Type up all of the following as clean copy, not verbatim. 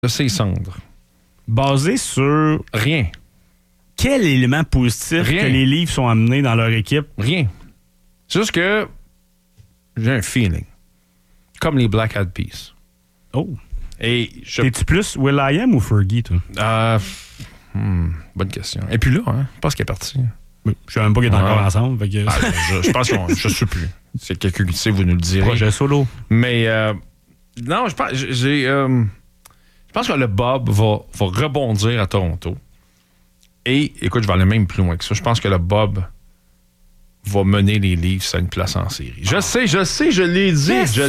de ses cendres. Basé sur Rien. quel élément positif Rien. que les Leafs ont amené dans leur équipe? Rien. C'est juste que j'ai un feeling. Comme les Black Eyed Peas. Oh. Et je... T'es-tu plus Will.i.am ou Fergie, toi? Bonne question. Et puis là, hein, je pense qu'elle est partie. Je sais même pas qu'ils sont encore ensemble. Fait que... Je pense qu'on... Je sais plus. C'est quelqu'un qui sait, vous nous le direz. Projet solo. Mais non, je pense... Je pense que le Bob va rebondir à Toronto. Et, écoute, je vais aller même plus loin que ça. Je pense que le Bob va mener les Leafs à une place en série. Je sais, je l'ai dit. Je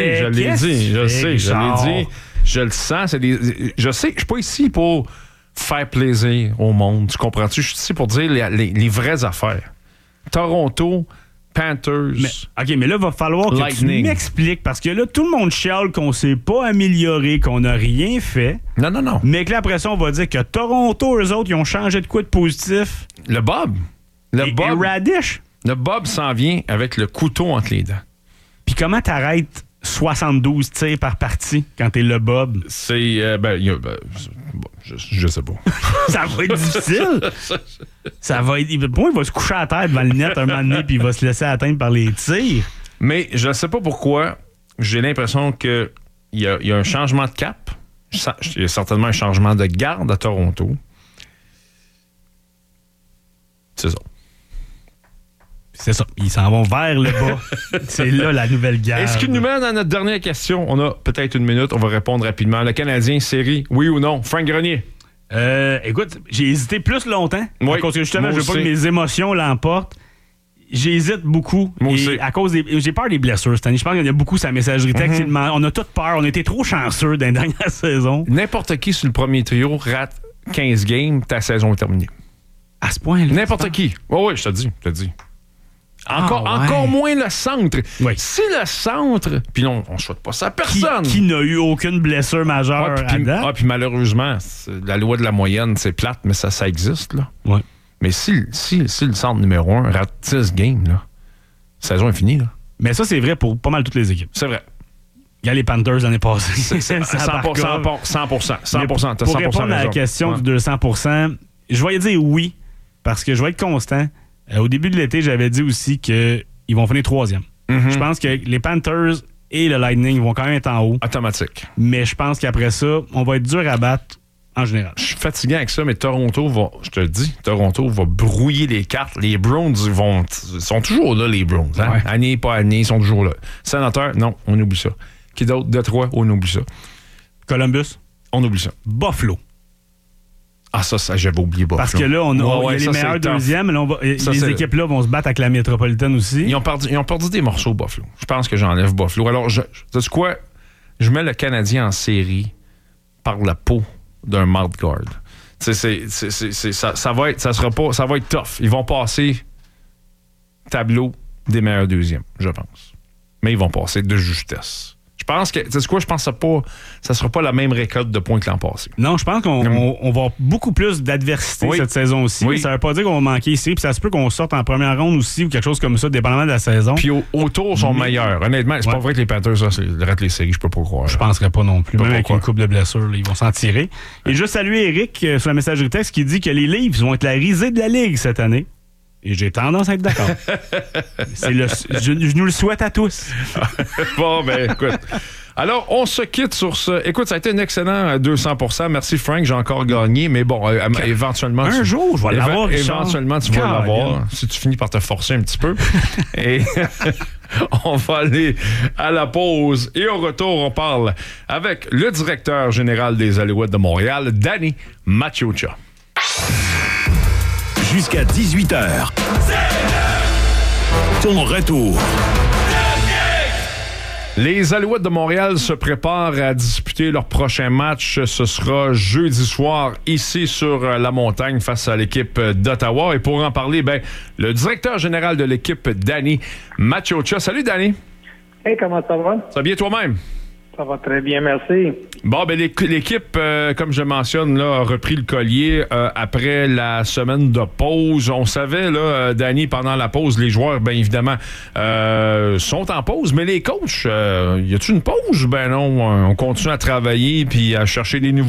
le sens. Je sais que je suis pas ici pour faire plaisir au monde. Tu comprends-tu? Je suis ici pour dire les vraies affaires. Toronto, Panthers. Mais là, il va falloir que Lightning. tu m'expliques, parce que là, tout le monde chiale qu'on s'est pas amélioré, qu'on n'a rien fait. Non. Mais que là, après ça, on va dire que Toronto, eux autres, ils ont changé de quoi de positif? Le Bob. Et Radish. Le Bob s'en vient avec le couteau entre les dents. Puis comment t'arrêtes 72 tirs par partie quand t'es le Bob? C'est... je sais pas. Ça va être difficile. Ça va être... Bon, il va se coucher à terre devant le net un moment donné puis il va se laisser atteindre par les tirs. Mais je sais pas pourquoi, j'ai l'impression qu'il y a un changement de cap. Il y a certainement un changement de garde à Toronto. C'est ça. C'est ça. Ils s'en vont vers le bas. C'est là la nouvelle garde. Est-ce qu'il nous mène à notre dernière question? On a peut-être une minute. On va répondre rapidement. Le Canadien, série, oui ou non? Frank Grenier. Écoute, j'ai hésité plus longtemps. Oui, parce que justement, moi je veux pas aussi. que mes émotions l'emportent. J'hésite beaucoup. Moi Et aussi. à cause j'ai peur des blessures cette année. Je pense qu'il y a beaucoup sa messagerie texte. On a toute peur. On a été trop chanceux dans les dernières saisons. N'importe qui sur le premier trio rate 15 games, ta saison est terminée. À ce point-là. N'importe qui. Oui, je te dis. Encore moins le centre. Oui. Si le centre, puis on ne souhaite pas ça à personne. Qui n'a eu aucune blessure majeure à date. Puis malheureusement, la loi de la moyenne, c'est plate, mais ça existe. Là. Ouais. Mais si le centre numéro 1 rate 10 games, là, la saison est finie. Là. Mais ça, c'est vrai pour pas mal toutes les équipes. C'est vrai. Regarde les Panthers l'année passée. 100%. Mais pour répondre à la question du 200%, je vais dire oui, parce que je vais être constant. Au début de l'été, j'avais dit aussi qu'ils vont finir 3e. Je pense que les Panthers et le Lightning vont quand même être en haut. Automatique. Mais je pense qu'après ça, on va être dur à battre en général. Je suis fatigué avec ça, mais Toronto va brouiller les cartes. Les Browns sont toujours là, les Browns. Hein? Ouais. Année pas année, ils sont toujours là. Sénateur, non, on oublie ça. Qui d'autre? Détroit, on oublie ça. Columbus, On oublie ça. Buffalo. Ah, ça j'avais oublié Buffalo. Parce que là, il y a les meilleurs deuxièmes. Là, les équipes-là vont se battre avec la métropolitaine aussi. Ils ont perdu des morceaux, Buffalo. Je pense que j'enlève Buffalo. Alors, sais-tu quoi? Je mets le Canadien en série par la peau d'un mouthguard. Ça va être tough. Ils vont passer tableau des meilleurs deuxièmes, je pense. Mais ils vont passer de justesse. Je pense que, tu sais quoi, je pense que ça sera pas la même récolte de points que l'an passé. Non, je pense qu'on va avoir beaucoup plus d'adversité cette saison aussi. Oui. Ça veut pas dire qu'on va manquer ici, puis ça se peut qu'on sorte en première ronde aussi ou quelque chose comme ça, dépendamment de la saison. Puis autour sont meilleurs. Honnêtement, c'est pas vrai que les Panthers, ça, ratent les séries, je peux pas croire. Je penserais pas non plus. Même avec pourquoi. une couple de blessures, là, ils vont s'en tirer. Et juste saluer Eric sur la messagerie texte qui dit que les Leafs vont être la risée de la Ligue cette année. Et j'ai tendance à être d'accord. Je nous le souhaite à tous. Bon, ben écoute. Alors, on se quitte sur ce... Écoute, ça a été un excellent 200%. Merci, Frank. J'ai encore gagné. Mais bon, éventuellement... Un jour, je vais l'avoir, Richard. Éventuellement, tu vas l'avoir. Si tu finis par te forcer un petit peu. Et on va aller à la pause. Et au retour, on parle avec le directeur général des Alouettes de Montréal, Danny Maciocia. Jusqu'à 18h. Ton retour. Les Alouettes de Montréal se préparent à disputer leur prochain match. Ce sera jeudi soir ici sur la montagne face à l'équipe d'Ottawa. Et pour en parler, le directeur général de l'équipe, Danny Maciocia. Salut, Danny. Hey, comment ça va? Ça va bien toi-même? Ça va très bien, merci. Bon, ben l'équipe, comme je mentionne, là, a repris le collier après la semaine de pause. On savait, là, Danny, pendant la pause, les joueurs, bien évidemment, sont en pause, mais les coachs, y a-t-il une pause? Ben non, on continue à travailler puis à chercher des nouveaux